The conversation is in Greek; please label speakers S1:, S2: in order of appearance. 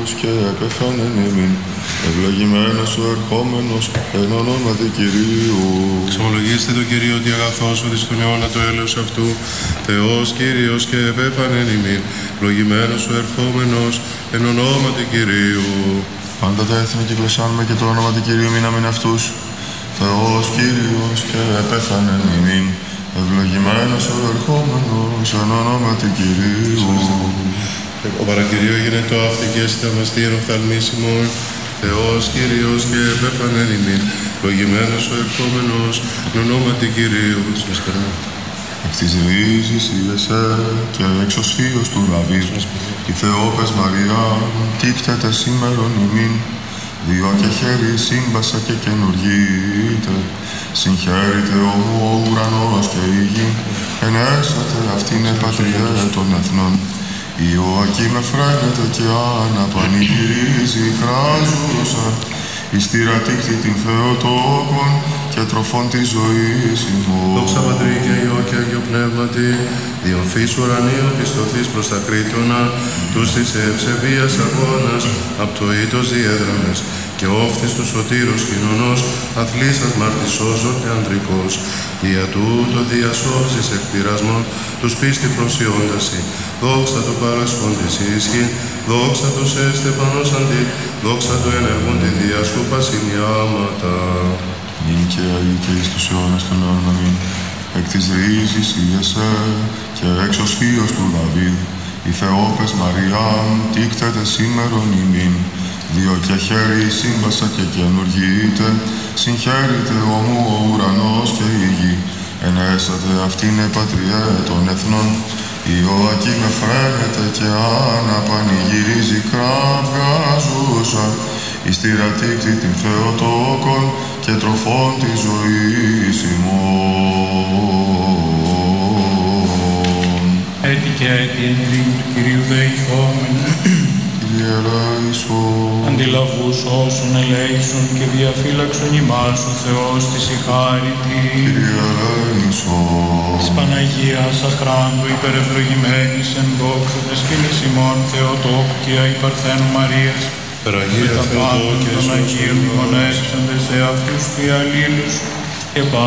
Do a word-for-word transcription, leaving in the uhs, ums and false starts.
S1: Κυρίως και επέφανεν ημίν. Ευλογημένος ο ερχόμενος εν ονόματι Κυρίου.
S2: Ξομολογήστε το Κύριο ότι αγαθός ότι στον αιώνα το έλεος αυτού. Θεός Κύριος και επέφανεν ημίν. Ευλογημένος ο ερχόμενος εν ονόματι Κυρίου.
S1: Πάντα τα έθνη κυκλωσάνουμε και το όνομα του Κυρίου μείναμεν αυτούς. Θεός Κύριος και επέφανεν ημίν. Ευλογημένος ο ερχόμενος εν ονόματι Κυρίου.
S2: Ο παρακυριό έγινε το αυτικές ταμαστήρων οφθαλμίσιμων. Θεός Κύριος και επέφανεν ημίν. Ευλογημένος ο ερχόμενος εν ονόματι Κυρίου.
S1: Εκ της ρίζης Ιεσέ και εξωσφίως του Δαβίδ, η Θεόπες Μαριά, τίκτεται σήμερον ημίν, διό και χέρι σύμπασα και καινουργείται, συγχαίρεται ομού ο ουρανός και η γη, ενέσατε αυτήν επατριέ των εθνών. Η Ιωακήμ εφραίνεται και αναπανηγυρίζει κράζουσα, εις τη ρατίκτη την Θεοτόκον και τροφών της ζωής ημών.
S2: Δόξα Πατρί και Υιό και Αγιο Πνεύματι, διομφής ουρανίου πιστωθείς προς τα κρήτωνα, τους της ευσεβίας αγώνας, απ' το ήτος διέδραμες, και όφθης του σωτήρος κοινωνός, αθλής ασμαρτισόζων και ανδρικός, δια τούτο διασώζεις εκ πειρασμών, τους πίστη προσιόνταση, δόξα το παρασχόντης ίσχυ, δόξα το σε στεφανός αντί, δόξα το ενεργούν τη δία σου πασιμιάματα.
S1: Νυν και αεί και εις τους αιώνας των αιώνων αμήν. Εκ της ρίζης Ιεσέ και εξωσφίως του Δαβίδ, η Θεόπες Μαριάμ τίκτεται σήμερον ημίν, διό και χέρι σύμπασα και καινουργείται, συγχαίρεται ομού ο ουρανός και η γη, ενέσατε αυτήν επατριέ των εθνών. Η Ιωακήμ εφραίνεται και αναπανηγυρίζει κραυγάζουσα, εις τη ρατίκτη την Θεοτόκον και τροφών της ζωής ημών.
S3: Έτη και έτη εν ειρήνη του Κυρίου δεηθόμεν.
S1: Κύριε ελέησον.
S3: Αντιλαβούς όσων ελέησον και διαφύλαξον ημάς ο Θεός της η χάριτη.
S1: Κύριε ελέησον.
S3: Της Παναγίας αχράντου υπερευλογημένης εν δόξα της σκηνής ημών Θεοτόκου και αϊπαρθένου Μαρίας,
S2: Περαγία
S3: με τα
S2: Θεοτόκου
S3: πάντων
S2: και
S3: των Αγίων μνημονεύσαντες σε αυτούς και αλλήλους και